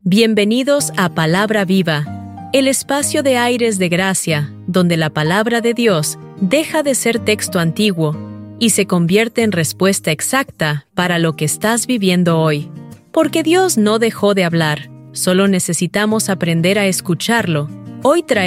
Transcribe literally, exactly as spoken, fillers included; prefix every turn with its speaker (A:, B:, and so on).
A: Bienvenidos a Palabra Viva, el espacio de aires de gracia, donde la palabra de Dios deja de ser texto antiguo y se convierte en respuesta exacta para lo que estás viviendo hoy. Porque Dios no dejó de hablar, solo necesitamos aprender a escucharlo. Hoy traemos